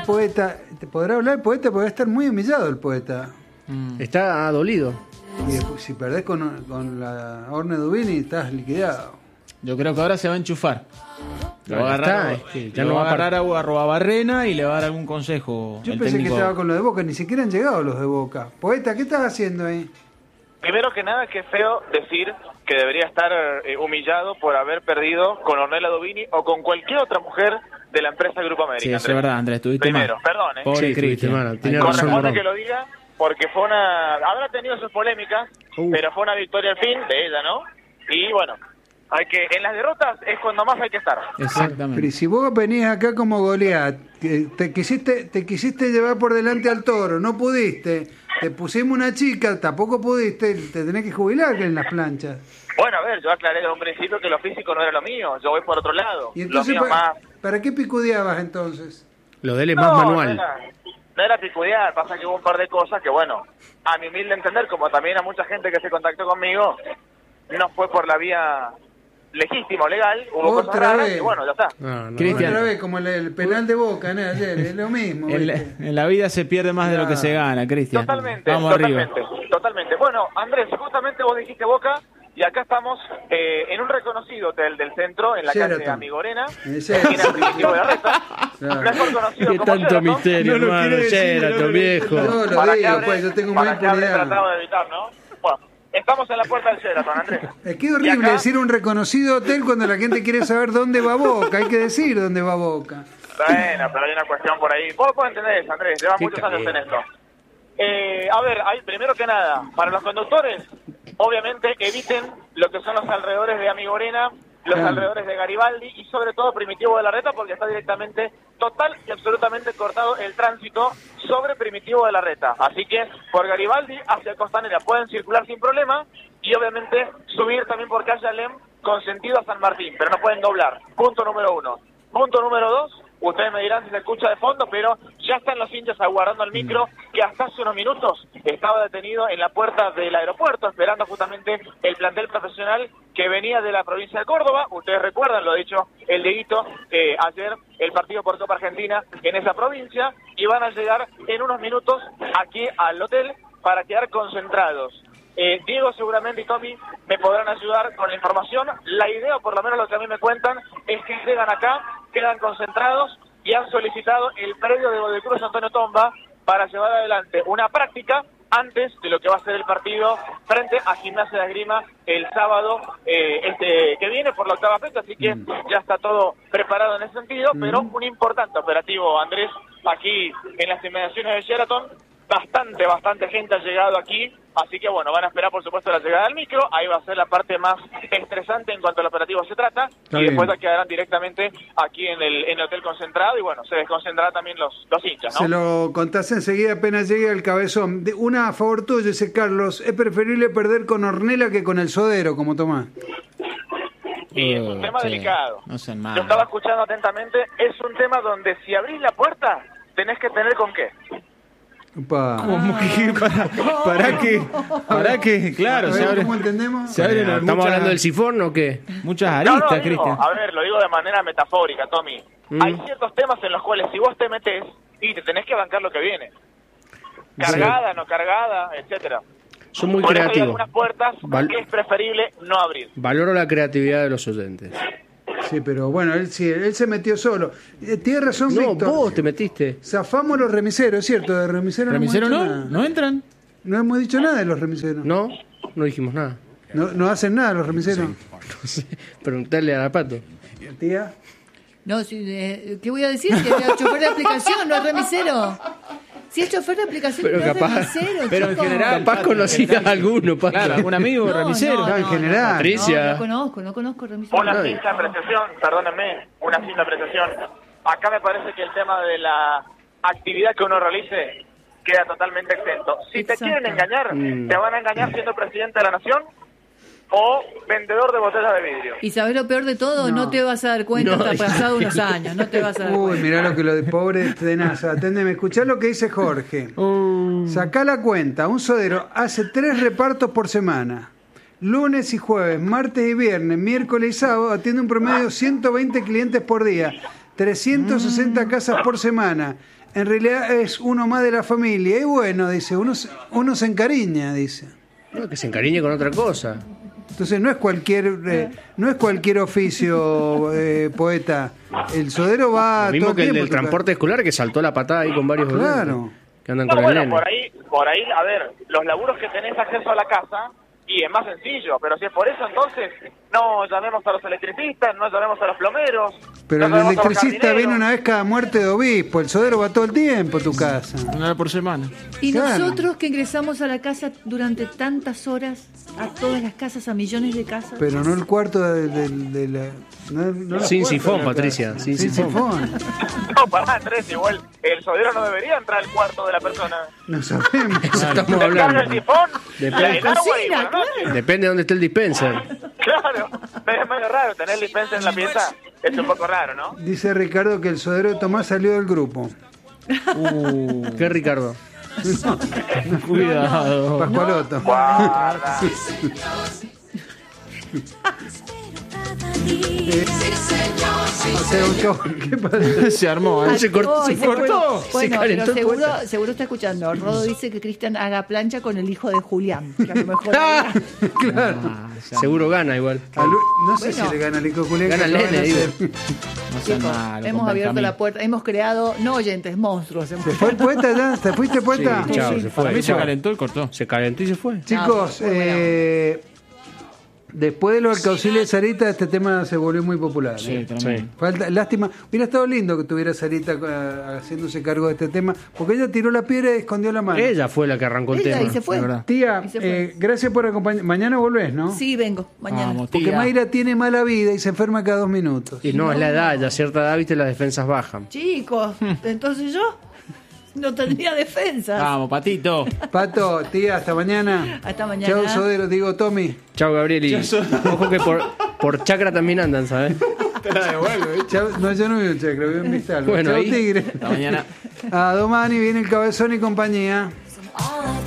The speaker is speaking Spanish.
poeta, te podrá hablar el poeta, porque va a estar muy humillado el poeta. Está dolido. Y después, si perdés con la Orne Dubini, estás liquidado. Yo creo que ahora se va a enchufar. Lo va a agarrar, ya lo no va a va a agarrar a Arrobarrena y le va a dar algún consejo. Yo el pensé que técnico. estaba con lo de Boca, ni siquiera han llegado los de Boca. Poeta, ¿qué estás haciendo ahí? Primero que nada, que es feo decir que debería estar humillado por haber perdido con Ornella Dubini o con cualquier otra mujer de la empresa Grupo América. Sí, eso es verdad, Andrés, estuviste Primero, mal. perdón, Pobre Sí, Cristian. estuviste mal, tiene razón, corresponde Morón. que lo diga porque fue habrá tenido sus polémicas, pero fue una victoria al fin de ella, ¿no? Y bueno, en las derrotas es cuando más hay que estar. Exactamente. Pero si vos venís acá como Goliat, te quisiste llevar por delante al toro, no pudiste, te pusimos una chica, tampoco pudiste, te tenés que jubilar en las planchas. Bueno, a ver, yo aclaré desde un principio que lo físico no era lo mío, yo voy por otro lado. Y entonces, lo mío más... ¿para qué picudeabas entonces? Lo de él es más manual. No era picudear, pasa que hubo un par de cosas que, bueno, a mi humilde entender, como también a mucha gente que se contactó conmigo, no fue por la vía legítima o legal, hubo cosas Otra raras vez. y bueno, ya está. No, Cristian. Otra vez, como el penal de Boca, ¿no? Ayer, es lo mismo. ¿viste? En la vida se pierde más de lo que se gana, Cristian. Vamos arriba. Totalmente. Bueno, Andrés, justamente vos dijiste Boca, y acá estamos en un reconocido hotel del centro, en la Sheraton. calle Amigorena, Ese. esquina Primitivo de la Reta, Claro. mejor conocido Qué como tanto Sheraton. misterio, No lo hermano. quiere decir, Sheraton, no lo- viejo. Yo lo Para que digo, habré- pues yo tengo para más que habré impunidad. tratado de evitar, ¿no? Bueno, estamos en la puerta del Sheraton, Andrés. Es que es Y horrible acá- decir un reconocido hotel cuando la gente quiere saber dónde va Boca. Hay que decir dónde va Boca. Bueno, pero hay una cuestión por ahí. Vos podés entender eso, Andrés, llevas Qué muchos años en caliente. esto. A ver, primero que nada, para los conductores, obviamente eviten lo que son los alrededores de Amigorena, los Claro. alrededores de Garibaldi y sobre todo Primitivo de la Reta, porque está directamente, total y absolutamente cortado el tránsito sobre Primitivo de la Reta. Así que por Garibaldi hacia Costanera pueden circular sin problema y obviamente subir también por calle Alem con sentido a San Martín, pero no pueden doblar. Punto número 1. Punto número 2, ustedes me dirán si se escucha de fondo, pero ya están los hinchas aguardando el micro que hasta hace unos minutos estaba detenido en la puerta del aeropuerto esperando justamente el plantel profesional que venía de la provincia de Córdoba. Ustedes recuerdan, lo ha dicho el Dieguito, ayer el partido por Copa Argentina en esa provincia y van a llegar en unos minutos aquí al hotel para quedar concentrados. Diego seguramente y Tommy me podrán ayudar con la información. La idea, o por lo menos lo que a mí me cuentan, es que llegan acá, quedan concentrados y han solicitado el predio de Godecruz Antonio Tomba para llevar adelante una práctica antes de lo que va a ser el partido frente a Gimnasia de Esgrima el sábado que viene por la octava fecha, así que ya está todo preparado en ese sentido, pero un importante operativo, Andrés, aquí en las inmediaciones de Sheraton. Bastante gente ha llegado aquí, así que bueno, van a esperar por supuesto la llegada del micro, ahí va a ser la parte más estresante en cuanto al operativo se trata, Está y después bien. quedarán directamente aquí en el hotel concentrado, y bueno, se desconcentrarán también los hinchas, ¿no? Se lo contás enseguida apenas llegue al cabezón. Una a favor tuyo, dice Carlos. Es preferible perder con Ornella que con el Sodero, como Tomás. Y es un tema Sí, delicado. no sean Yo malos. estaba escuchando atentamente, es un tema donde si abrís la puerta, tenés que tener con qué. Upa. ¿Cómo que? ¿Para qué? Claro, A se ver, abre. ¿cómo entendemos? Se abren ¿Estamos muchas- hablando del sifón o qué? Muchas No, aristas, digo, Cristian. a ver, lo digo de manera metafórica, Tommy. Hay ciertos temas en los cuales si vos te metés y te tenés que bancar lo que viene. Cargada, no cargada, etcétera. Son muy Por eso hay creativos. algunas puertas Val- que es preferible no abrir. Valoro la creatividad de los oyentes. Sí, pero bueno, él se metió solo. Tiene razón, No, Víctor. vos te metiste. Zafamos los remiseros, es cierto, de remiseros ¿Remisero no hemos no? dicho nada. ¿No entran? No hemos dicho nada de los remiseros. No, no dijimos nada. No hacen nada los remiseros. No sé, preguntarle a Pato. Tía. No, ¿qué voy a decir? Que el chofer de aplicación no es remisero. Si es chofer de aplicación Pero no capaz- es remisero, pero en chicos. general- Capaz conocías a alguno, Pato. Claro, algún amigo No, remisero. en general. Patricia. No conozco remisero. Una Nadie. simple apreciación, perdónenme, una simple apreciación. Acá me parece que el tema de la actividad que uno realice queda totalmente exento. Si te Exacto. quieren engañar, te van a engañar siendo presidente de la nación o vendedor de botellas de vidrio. Y sabes lo peor de todo, no, te vas a dar cuenta No, hasta pasado unos años, no te vas a dar Uy, cuenta. mirá lo que lo de pobre tenaza. Atendeme, escuchá lo que dice Jorge. Sacá la cuenta. Un sodero hace 3 repartos por semana. Lunes y jueves, martes y viernes, miércoles y sábado, atiende un promedio de 120 clientes por día. 360 casas por semana. En realidad es uno más de la familia. Y bueno, dice, uno se encariña, dice. No, que se encariñe con otra cosa. Entonces no es cualquier oficio, poeta. El sodero va Lo mismo todo que el tiempo del a tocar. transporte escolar, que saltó la patada ahí con varios Claro. boludos que andan No, con bueno, el nene. por ahí, a ver, los laburos que tenés acceso a la casa, y es más sencillo, pero si es por eso, entonces, no llamemos a los electricistas, no llamemos a los plomeros. Pero no el llamemos a los electricista jardineros. viene una vez cada muerte de obispo. El sodero va todo el tiempo a tu casa. Una vez por semana. Y Claro. nosotros que ingresamos a la casa durante tantas horas, a todas las casas, a millones de casas. Pero no el cuarto de la... no los Sin cuartos sifón, de la Patricia, casa. sin Sin sifón. sifón. No, pará, Andrés, igual, el sodero no debería entrar al cuarto de la persona. No sabemos. Estamos Le carga el hablando. tifón, Depende. el agua y Cocina, buenas noches. Depende de dónde esté el dispenser. Claro, pero es medio raro tener licencia en la pieza, es un poco raro, ¿no? Dice Ricardo que el sodero de Tomás salió del grupo. ¿Qué, Ricardo? Cuidado. Pascualoto. Guarda. ¿Qué pasa? Se armó, ¿eh? Se cortó, se cortó. Se Bueno, calentó pero el poeta. seguro está escuchando. Rodo dice que Cristian haga plancha con el hijo de Julián. Que a lo mejor Ah, Claro. seguro gana igual. No sé Bueno. si le gana el hijo Julián. Gana que el acaban de nene, hacer. No sean chicos, malos, hemos con abierto Benjamín. la puerta, hemos creado, no oyentes, monstruos. ¿Se fue el poeta ya? ¿Te fuiste, poeta? Sí, chao, Sí. se Para fue. mí se calentó y cortó. Se calentó y se fue. Chicos, muy buena. después de lo del Caucilia de Sarita, este tema se volvió muy popular. Sí, ¿eh? tremendo. Lástima, hubiera estado lindo que tuviera Sarita haciéndose cargo de este tema, porque ella tiró la piedra y escondió la mano. Ella fue la que arrancó el Ella, tema. y se fue. la verdad. Tía, Y se fue. gracias por acompañar. Mañana volvés, ¿no? Sí, vengo, mañana. Vamos, Porque tía. Mayra tiene mala vida y se enferma cada 2 minutos. Y no, es la edad, ya a cierta edad, viste, las defensas bajan. Chicos, entonces yo no tendría defensa. Vamos, Patito. Pato, tía, hasta mañana. Hasta mañana. Chao, Sodero, digo Tommy. Chao, Gabriel. Y ojo que por chacra también andan, ¿sabes? Te la devuelvo, ¿eh? Chao, no, yo no vi un chacra, vi un Vistalba. Bueno, Chao, ahí. Tigre. Hasta mañana. A Domani viene el Cabezón y compañía. All